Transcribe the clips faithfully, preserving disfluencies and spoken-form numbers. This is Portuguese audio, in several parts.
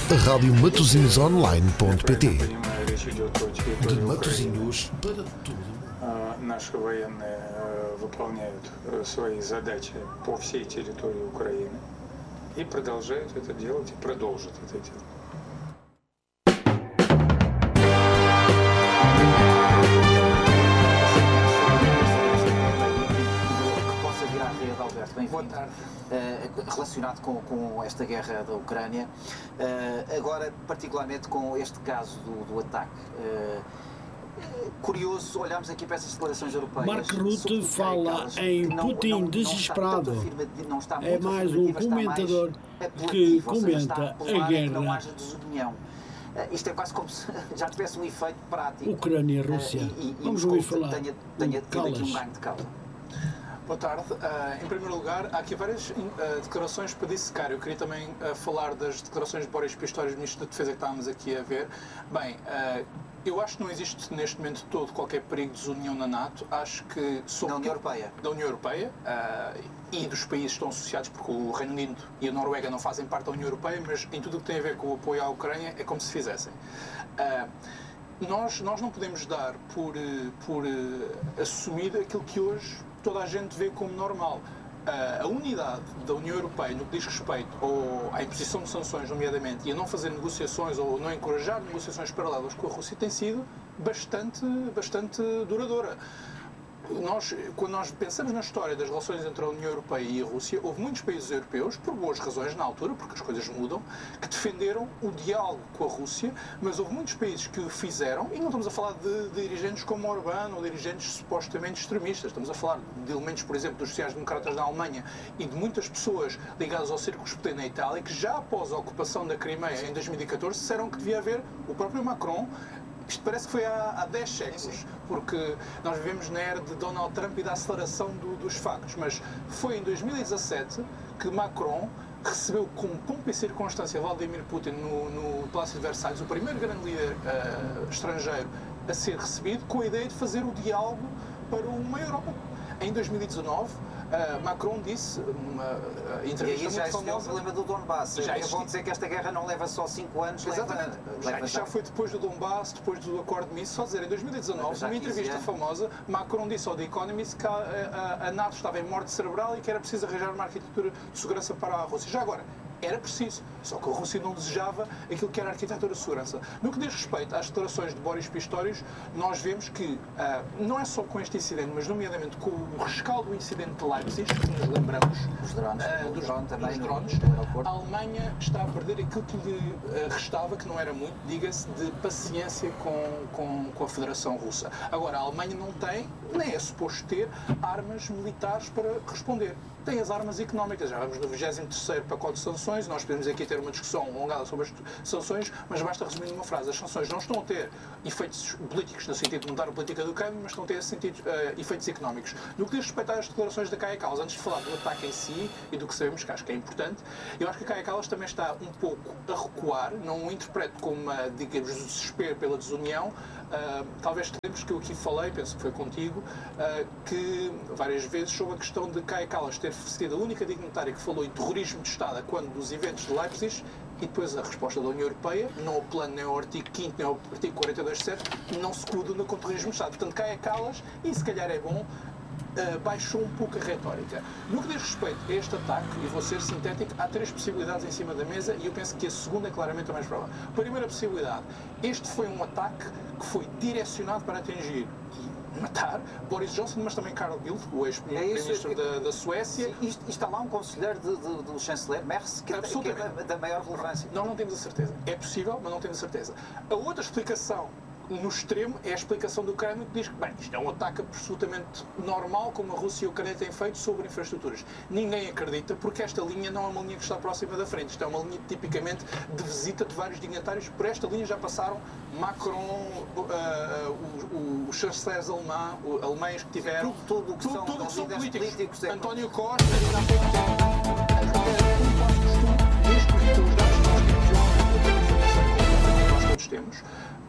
rádio matosinhos online ponto pt. De Matosinhos para todo. Наши военные выполняют свои задачи по всей территории Украины и продолжают это делать, и продолжат это делать. Boa tarde. Uh, relacionado com, com esta guerra da Ucrânia, uh, agora particularmente com este caso do, do ataque. Uh, Curioso, olhamos aqui para essas declarações europeias. Mark Rutte fala em Putin desesperado. É mais um comentador que comenta a guerra. Não haja desunião. Isto é quase como se já tivesse um efeito prático. Ucrânia e Rússia. E, e, Vamos ouvir falar. Tenha, tenha tido aqui um ganho de causa. Boa tarde. Uh, em primeiro lugar, há aqui várias uh, declarações para dissecar. Eu queria também uh, falar das declarações de Boris Pistorius, Ministro da Defesa, que estávamos aqui a ver. Bem, uh, eu acho que não existe neste momento todo qualquer perigo de desunião na NATO. Acho que... Sobre da União Europeia. Da União Europeia uh, e dos países que estão associados, porque o Reino Unido e a Noruega não fazem parte da União Europeia, mas em tudo o que tem a ver com o apoio à Ucrânia é como se fizessem. Uh, nós, nós não podemos dar por, por uh, assumido aquilo que hoje toda a gente vê como normal. Uh, a unidade da União Europeia no que diz respeito ao, à imposição de sanções, nomeadamente, e a não fazer negociações ou não encorajar negociações paralelas com a Rússia tem sido bastante, bastante duradoura. Nós, quando nós pensamos na história das relações entre a União Europeia e a Rússia, houve muitos países europeus, por boas razões na altura, porque as coisas mudam, que defenderam o diálogo com a Rússia, mas houve muitos países que o fizeram, e não estamos a falar de, de dirigentes como Orbán ou dirigentes supostamente extremistas, estamos a falar de elementos, por exemplo, dos sociais-democratas da Alemanha e de muitas pessoas ligadas ao círculo Putin na Itália, que já após a ocupação da Crimeia em dois mil e catorze disseram que devia haver o próprio Macron. Isto parece que foi há, há dez séculos, porque nós vivemos na era de Donald Trump e da aceleração do, dos factos, mas foi em dois mil e dezassete que Macron recebeu com pompa e circunstância Vladimir Putin no, no Palácio de Versalhes, o primeiro grande líder uh, estrangeiro a ser recebido, com a ideia de fazer o diálogo para uma Europa. Em dois mil e dezanove, Uh, Macron disse, uma uh, entrevista e aí já muito famosa... o problema do Donbass. Já é bom dizer que esta guerra não leva só cinco anos. Exatamente. Leva, leva já, já foi depois do Donbass, depois do acordo de Minsk. Só dizer, em dois mil e dezanove, numa entrevista anos. famosa, Macron disse ao The Economist que a, a, a NATO estava em morte cerebral e que era preciso arranjar uma arquitetura de segurança para a Rússia. Já agora, era preciso, só que a Rússia não desejava aquilo que era a arquitetura de segurança. No que diz respeito às declarações de Boris Pistorius, nós vemos que, uh, não é só com este incidente, mas nomeadamente com o rescaldo do incidente de Leipzig, que nos lembramos os drones, uh, dos, drone também, dos drones, a Alemanha está a perder aquilo que lhe uh, restava, que não era muito, diga-se, de paciência com, com, com a Federação Russa. Agora, a Alemanha não tem, nem é suposto ter, armas militares para responder. Tem as armas económicas. Já vamos no vigésimo terceiro pacote de sanções. Nós podemos aqui ter uma discussão alongada sobre as sanções, mas basta resumir numa frase. As sanções não estão a ter efeitos políticos, no sentido de mudar a política do câmbio, mas estão a ter sentido, uh, efeitos económicos. No que diz respeito às declarações da Kaja Kallas, antes de falar do ataque em si e do que sabemos, que acho que é importante, eu acho que a Kaja Kallas também está um pouco a recuar, não o interpreto como uma, digamos, desespero pela desunião. Uh, talvez tenhamos que eu aqui falei, penso que foi contigo, uh, que várias vezes sobre a questão de Kaja Kallas ter sido a única dignitária que falou em terrorismo de Estado quando dos eventos de Leipzig, e depois a resposta da União Europeia, não ao plano, nem ao artigo quinto, nem ao artigo quarenta e dois ponto sete, não se coaduna com o terrorismo de Estado. Portanto, Kaja Kallas, e se calhar é bom, Uh, baixou um pouco a retórica. No que diz respeito a este ataque, e vou ser sintético, há três possibilidades em cima da mesa e eu penso que a segunda é claramente a mais provável. Primeira possibilidade, este foi um ataque que foi direcionado para atingir e matar Boris Johnson, mas também Carl Bildt, o ex-primeiro-ministro é da, da Suécia. E está lá um conselheiro de, de, do chanceler Merz, que, que é da, da maior relevância. Nós não temos a certeza. É possível, mas não temos a certeza. A outra explicação, no extremo, é a explicação do Kremlin, que diz que, bem, isto é um ataque absolutamente normal, como a Rússia e a Ucrânia têm feito sobre infraestruturas. Ninguém acredita, porque esta linha não é uma linha que está próxima da frente. Isto é uma linha, tipicamente, de visita de vários dignitários. Por esta linha já passaram Macron, uh, uh, os chanceleres alemã, uh, alemães que tiveram... Tudo, tudo o que tudo, são, tudo que são políticos. políticos é António Costa, desde que os dados que nós temos, temos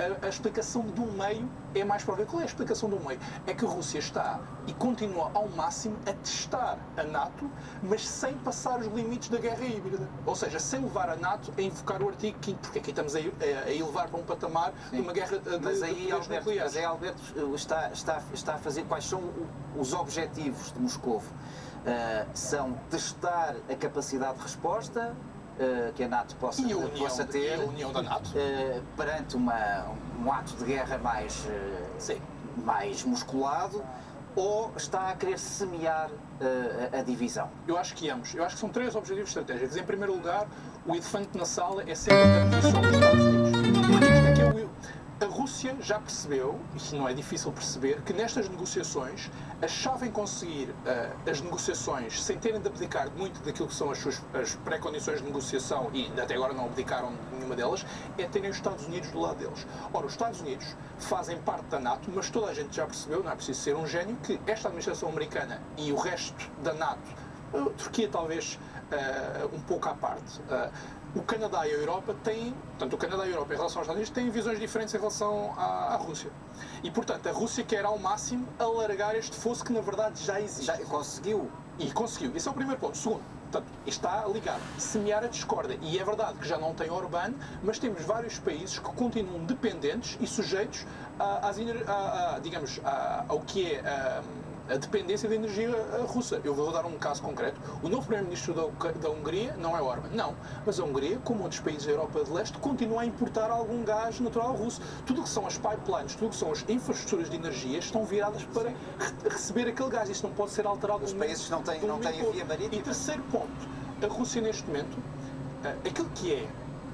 explicação do meio é mais provável. Qual é a explicação do meio? É que a Rússia está e continua ao máximo a testar a NATO, mas sem passar os limites da guerra híbrida. Ou seja, sem levar a NATO a invocar o artigo quinto, porque aqui estamos a, a, a elevar para um patamar Sim. de uma guerra de, mas aí, de Alberto, nucleares. Mas aí, Alberto, está, está, está a fazer quais são os objetivos de Moscovo? Uh, são testar a capacidade de resposta uh, que a NATO possa, e a união, possa ter e a união da NATO. Uh, perante uma, um ato de guerra mais, uh, mais musculado, ou está a querer semear uh, a divisão? Eu acho que ambos. Eu acho que são três objetivos estratégicos. Em primeiro lugar, o elefante na sala é sempre a posição dos Estados Unidos. Isto aqui é o A Rússia já percebeu, e não é difícil perceber, que nestas negociações achava em conseguir uh, as negociações sem terem de abdicar muito daquilo que são as suas as pré-condições de negociação, e até agora não abdicaram de nenhuma delas, é terem os Estados Unidos do lado deles. Ora, os Estados Unidos fazem parte da NATO, mas toda a gente já percebeu, não é preciso ser um gênio, que esta administração americana e o resto da NATO, a Turquia talvez uh, um pouco à parte, uh, o Canadá e a Europa têm, portanto, o Canadá e a Europa em relação aos Estados Unidos têm visões diferentes em relação à, à Rússia. E, portanto, a Rússia quer ao máximo alargar este fosso que, na verdade, já existe. Já conseguiu. E conseguiu. Esse é o primeiro ponto. Segundo, portanto, está ligado. Semear a discórdia. E é verdade que já não tem Orbán, mas temos vários países que continuam dependentes e sujeitos a, às, a, a, digamos, a, ao que é a, a dependência da energia russa. Eu vou dar um caso concreto. O novo primeiro-ministro da, da Hungria não é Orbán, não. Mas a Hungria, como outros países da Europa de Leste, continua a importar algum gás natural russo. Tudo o que são as pipelines, tudo o que são as infraestruturas de energia estão viradas para re receber aquele gás. Isso não pode ser alterado. Os países não têm, não têm via marítima. E terceiro ponto, a Rússia neste momento, aquilo que é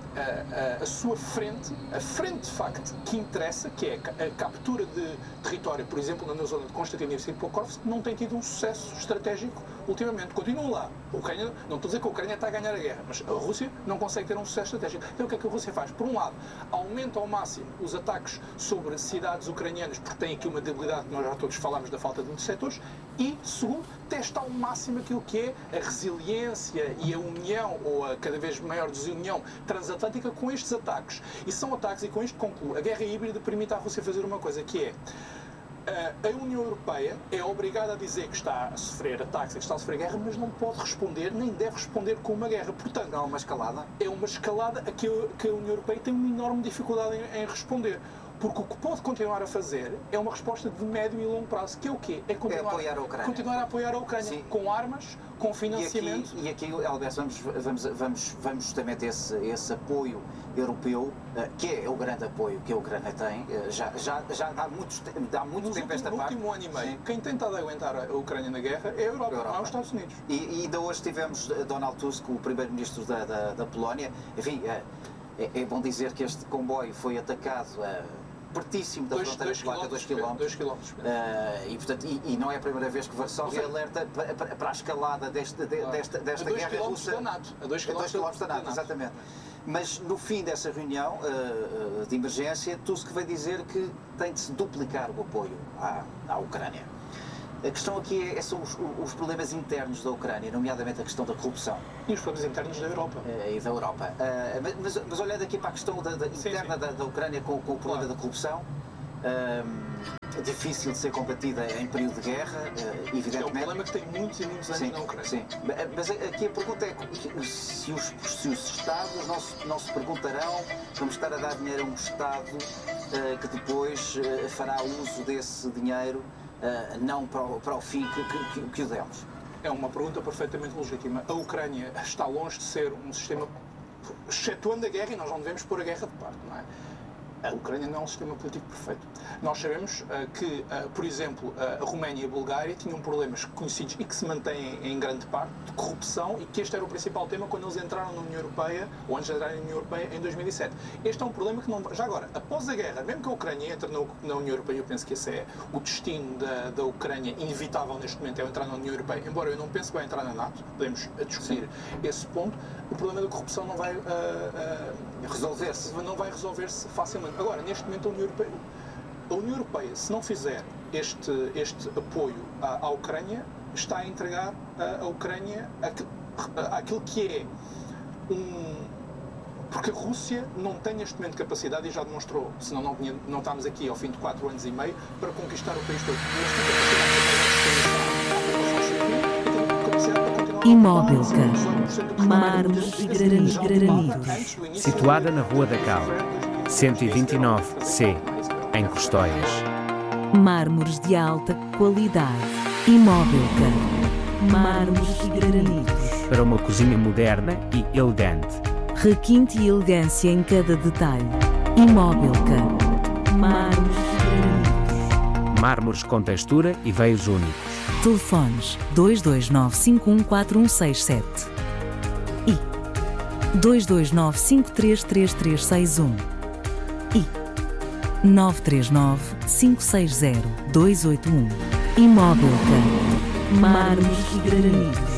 A, a, a sua frente, a frente de facto que interessa, que é a, a captura de território, por exemplo, na zona de Konstantin e Pokrovsk, não tem tido um sucesso estratégico ultimamente. Continuam lá. A Ucrânia, não estou a dizer que a Ucrânia está a ganhar a guerra, mas a Rússia não consegue ter um sucesso estratégico. Então o que é que a Rússia faz? Por um lado, aumenta ao máximo os ataques sobre cidades ucranianas, porque tem aqui uma debilidade que nós já todos falámos da falta de interceptores, e, segundo, testa ao máximo aquilo que é a resiliência e a união, ou a cada vez maior desunião transatlântica com estes ataques. E são ataques, e com isto concluo, a guerra híbrida permite à Rússia fazer uma coisa, que é a União Europeia é obrigada a dizer que está a sofrer ataques, que está a sofrer guerra, mas não pode responder, nem deve responder com uma guerra. Portanto, é uma escalada? É uma escalada a que a União Europeia tem uma enorme dificuldade em, em responder. Porque o que pode continuar a fazer é uma resposta de médio e longo prazo, que é o quê? É continuar, é apoiar a Ucrânia. Continuar a apoiar a Ucrânia, Sim. com armas, com financiamento. E aqui, e aqui Alberto, vamos, vamos, vamos, vamos justamente esse, esse apoio europeu, que é o grande apoio que a Ucrânia tem, já, já, já dá, muitos, dá muito Nos tempo último, esta no parte. último ano e meio, Sim. quem tem estado a aguentar a Ucrânia na guerra é a Europa, Europa. não é os Estados Unidos. E, e ainda hoje tivemos Donald Tusk, o primeiro-ministro da, da, da Polónia. Enfim, é, é bom dizer que este comboio foi atacado pertíssimo da dois, fronteira dois polaca, dois quilómetros. Uh, e, portanto, e, e não é a primeira vez que Varsóvia seja, alerta para, para, para a escalada deste, de, claro. desta, desta guerra russa. Da NATO. A dois quilómetros da NATO, exatamente. Mas no fim dessa reunião uh, de emergência, Tusk veio dizer que tem de se duplicar o apoio à, à Ucrânia. A questão aqui é, são os, os problemas internos da Ucrânia, nomeadamente a questão da corrupção. E os problemas internos da Europa. Uh, e da Europa. Uh, mas, mas olhando aqui para a questão da, da sim, interna sim. Da, da Ucrânia com, com o problema claro. da corrupção, uh, é difícil de ser combatida em período de guerra, uh, evidentemente. É um problema que tem muitos e muitos anos sim, na Ucrânia. Sim, mas aqui a pergunta é se os, se os Estados não se, não se perguntarão, vamos estar a dar dinheiro a um Estado uh, que depois uh, fará uso desse dinheiro Uh, não para o, para o fim que, que, que o demos? É uma pergunta perfeitamente legítima. A Ucrânia está longe de ser um sistema, excetuando a guerra, e nós não devemos pôr a guerra de parte, não é? A Ucrânia não é um sistema político perfeito. Nós sabemos uh, que, uh, por exemplo, uh, a Roménia e a Bulgária tinham problemas conhecidos e que se mantêm em grande parte de corrupção, e que este era o principal tema quando eles entraram na União Europeia, ou antes de entrarem na União Europeia, em dois mil e sete. Este é um problema que não... Já agora, após a guerra, mesmo que a Ucrânia entre na, na União Europeia, eu penso que esse é o destino da, da Ucrânia inevitável neste momento, é entrar na União Europeia, embora eu não pense que vai entrar na NATO, podemos discutir Sim. esse ponto, o problema da corrupção não vai uh, uh, resolver-se, não vai resolver-se facilmente. Agora, neste momento, a União Europeia, a União Europeia, se não fizer este, este apoio à, à Ucrânia, está a entregar a, a Ucrânia àquilo que é um Porque a Rússia não tem neste momento capacidade, e já demonstrou, senão não, tinha, não estamos aqui ao fim de quatro anos e meio, para conquistar o país todo. Imóbilca, mármores e granitos. Situada na Rua da Cal, cento e vinte e nove C, em Custóias. Mármores de alta qualidade. Imóbilca, mármores e granitos. Para uma cozinha moderna e elegante. Requinte e elegância em cada detalhe. Imóbilca, mármores e granitos. Mármores com textura e veios únicos. Telefones dois dois nove cinco um quatro um seis sete e dois dois nove cinco três três três seis um e nove três nove cinco seis zero dois oito um. Imóbilca, mármores e granitos.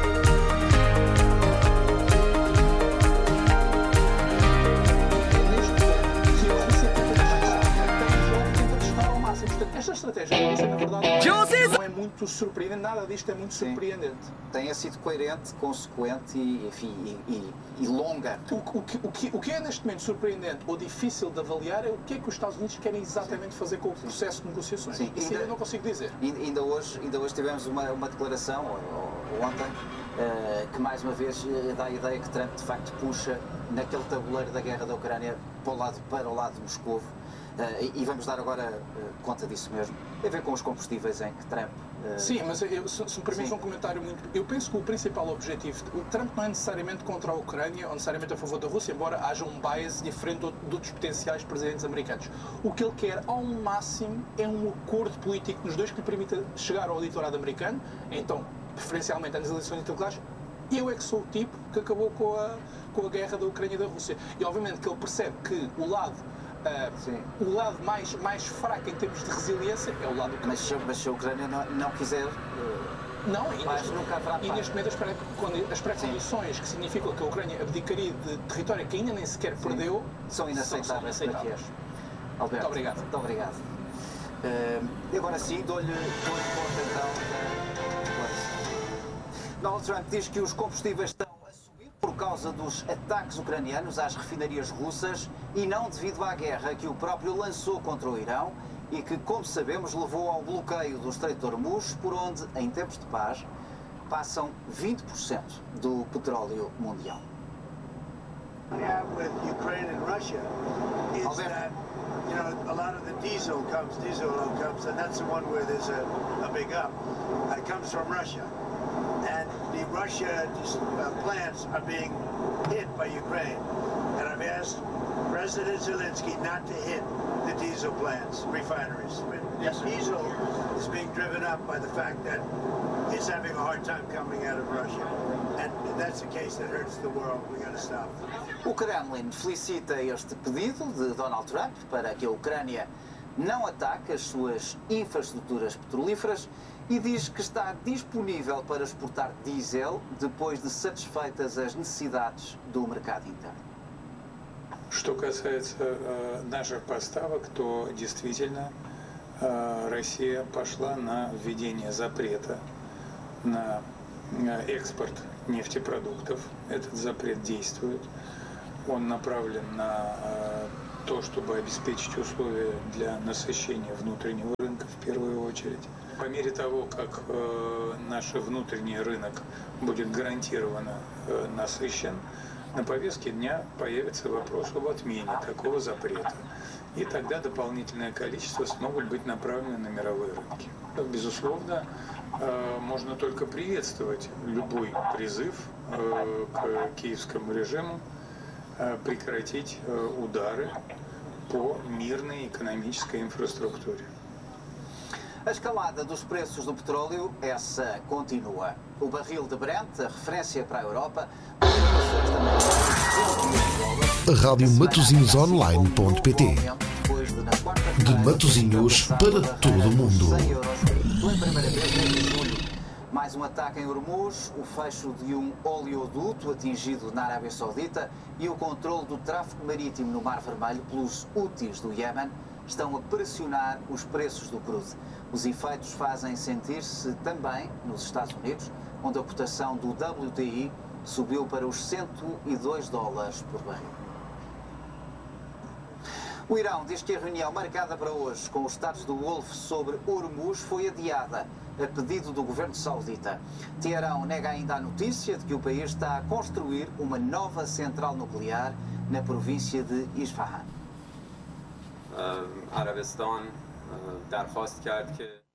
Esta estratégia, na verdade, não é muito surpreendente, nada disto é muito surpreendente. Tenha sido coerente, consequente e, enfim, e, e, e longa. O, o, que, o, que, o que é neste momento surpreendente ou difícil de avaliar é o que é que os Estados Unidos querem exatamente fazer com o processo de negociações. Sim. Isso ainda, eu não consigo dizer. Ainda hoje, ainda hoje tivemos uma, uma declaração, ou, ou ontem, uh, que mais uma vez uh, dá a ideia que Trump de facto puxa naquele tabuleiro da guerra da Ucrânia para o lado, para o lado de Moscovo. Uh, e vamos dar agora uh, conta disso mesmo. Tem a ver com os combustíveis em que Trump... Uh... Sim, mas eu, se, se me permites um comentário muito... Eu penso que o principal objetivo... O Trump não é necessariamente contra a Ucrânia ou necessariamente a favor da Rússia, embora haja um bias diferente de outros potenciais presidentes americanos. O que ele quer, ao máximo, é um acordo político nos dois que lhe permita chegar ao eleitorado americano, então, preferencialmente nas eleições intercalares. Eu é que sou o tipo que acabou com a, com a guerra da Ucrânia e da Rússia. E, obviamente, que ele percebe que o lado... Uh, o lado mais, mais fraco em termos de resiliência é o lado ucraniano. Mas, mas se a Ucrânia não, não quiser... Uh, não, e mas neste, nunca haverá e neste momento as, pré, as pré-condições que significam que a Ucrânia abdicaria de território que ainda nem sequer Sim. perdeu são inaceitáveis. São inaceitáveis. Alberto, muito obrigado. Muito obrigado. Uh, e agora sim, dou-lhe conta então da... Donald Trump diz que os combustíveis estão por causa dos ataques ucranianos às refinarias russas e não devido à guerra que o próprio lançou contra o Irão e que, como sabemos, levou ao bloqueio do Estreito de Hormuz, por onde, em tempos de paz, passam vinte por cento do petróleo mundial. Yeah, with Ukraine and Russia is Alberto. that, you know, a lot of the diesel comes, diesel oil comes, and that's the one where there's a, a big up. It comes from Russia. And the Russia uh, plants are being hit by Ukraine. And I've asked President Zelensky not to hit the diesel plants, refineries. But yes, diesel is being driven up by the fact that it's having a hard time coming out of Russia. And that's a case that hurts the world. We got to stop. O Kremlin felicita este pedido de Donald Trump para que a Ucrânia não ataque as suas infraestruturas petrolíferas e diz que está disponível para exportar diesel depois de satisfeitas as necessidades do mercado interno. Что касается э, наших поставок, то действительно э, Россия пошла на введение запрета на э, экспорт нефтепродуктов. Этот запрет действует. Он направлен на э, то, чтобы обеспечить условия для насыщения внутреннего рынка в первую очередь. По мере того, как э, наш внутренний рынок будет гарантированно э, насыщен, на повестке дня появится вопрос об отмене такого запрета. И тогда дополнительное количество смогут быть направлены на мировые рынки. Безусловно, э, можно только приветствовать любой призыв э, к киевскому режиму э, прекратить э, удары по мирной экономической инфраструктуре. A escalada dos preços do petróleo, essa continua. O barril de Brent, a referência para a Europa, rádio matosinhos online ponto pt. De Matosinhos para todo o mundo. Pela primeira vez desde julho, mais um ataque em Hormuz, o fecho de um oleoduto atingido na Arábia Saudita e o controle do tráfego marítimo no Mar Vermelho pelos Houthis do Iémen estão a pressionar os preços do crudo. Os efeitos fazem sentir-se também nos Estados Unidos, onde a cotação do W T I subiu para os cento e dois dólares por barril. O Irão diz que a reunião marcada para hoje com os Estados do Golfo sobre Hormuz foi adiada a pedido do governo saudita. Teherão nega ainda a notícia de que o país está a construir uma nova central nuclear na província de Isfahan. عربستان درخواست کرد که